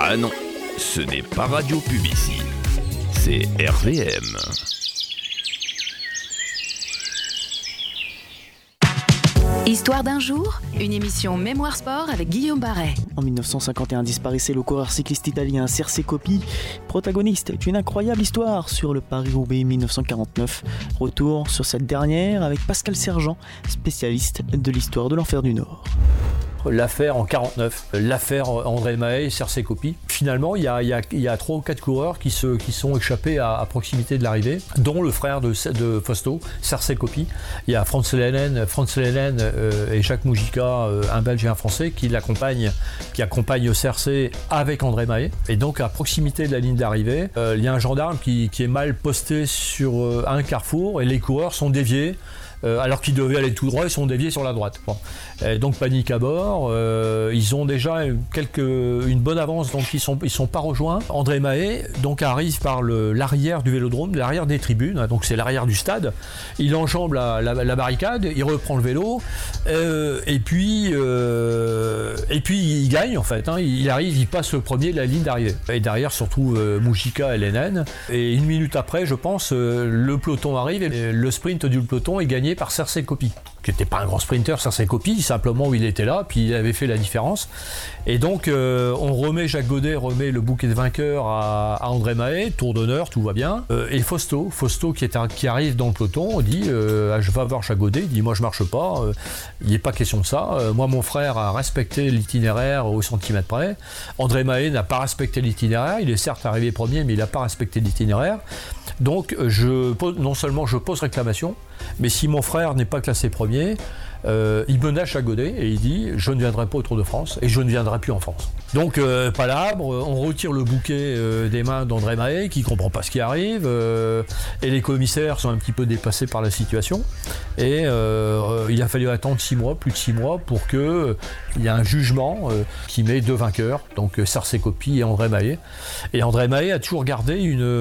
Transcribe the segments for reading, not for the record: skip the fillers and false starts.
Ah non, ce n'est pas Radio Pub ici, c'est RVM. Histoire d'un jour, une émission Mémoire Sport avec Guillaume Barret. En 1951 disparaissait le coureur cycliste italien Serse Coppi, protagoniste d'une incroyable histoire sur le Paris-Roubaix 1949. Retour sur cette dernière avec Pascal Sergent, spécialiste de l'histoire de l'Enfer du Nord. L'affaire en 49, l'affaire André Mahé, Serse Coppi. Finalement, il y a 3 ou 4 coureurs qui sont échappés à proximité de l'arrivée, dont le frère de Fausto, Serse Coppi. Il y a Franz Lehnen et Jacques Mujica, un Belge et un Français, qui accompagnent Serse avec André Mahé. Et donc, à proximité de la ligne d'arrivée, il y a un gendarme qui est mal posté sur un carrefour et les coureurs sont déviés. Alors qu'ils devaient aller tout droit, ils sont déviés sur la droite. Bon. Donc panique à bord, ils ont déjà une bonne avance, donc ils sont pas rejoints. André Mahé donc arrive par l'arrière du vélodrome, l'arrière des tribunes, donc c'est l'arrière du stade. Il enjambe la barricade, il reprend le vélo, et puis il gagne en fait. Il arrive, il passe le premier de la ligne d'arrivée. Et derrière surtout Mujica et Lehnen. Et une minute après, je pense, le peloton arrive et le sprint du peloton est gagné par Serse Coppi, qui n'était pas un grand sprinter. Serse Coppi, simplement il était là, puis il avait fait la différence. Et donc Jacques Godet remet le bouquet de vainqueur à André Mahé, tour d'honneur, tout va bien. Et Fausto qui arrive dans le peloton, dit je vais voir Jacques Godet, il dit moi je marche pas, il n'est pas question de ça. Moi mon frère a respecté l'itinéraire au centimètre près. André Mahé n'a pas respecté l'itinéraire, il est certes arrivé premier, mais il n'a pas respecté l'itinéraire. Donc non seulement je pose réclamation, mais si mon frère n'est pas classé premier, il menace Jacques Godet et il dit je ne viendrai pas au Tour de France et je ne viendrai plus en France. Donc palabre, on retire le bouquet des mains d'André Mahé qui comprend pas ce qui arrive, et les commissaires sont un petit peu dépassés par la situation, et il a fallu attendre plus de 6 mois pour qu'il y ait un jugement qui met 2 vainqueurs, donc Serse Coppi et André Mahé. Et André Mahé a toujours gardé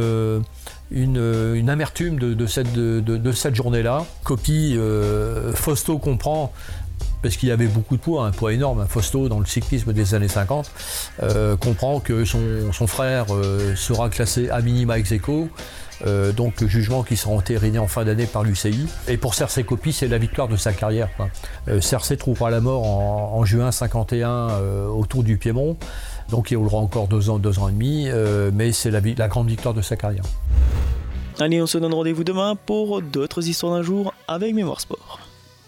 une amertume de cette journée-là. Coppi, Fausto comprend, parce qu'il y avait beaucoup de poids, un poids énorme. Fausto, dans le cyclisme des années 50, comprend que son frère sera classé à minima ex aequo. Donc jugement qui sera entériné en fin d'année par l'UCI. Et pour Serse Coppi, c'est la victoire de sa carrière. Serse trouvera la mort en juin 51 au Tour du Piémont. Donc il roulera encore 2 ans et demi, mais c'est la grande victoire de sa carrière. Allez, on se donne rendez-vous demain pour d'autres histoires d'un jour avec Mémoire Sport.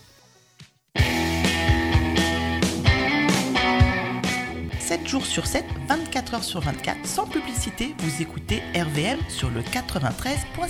7 jours sur 7, 24 heures sur 24, sans publicité, vous écoutez RVM sur le 93.5.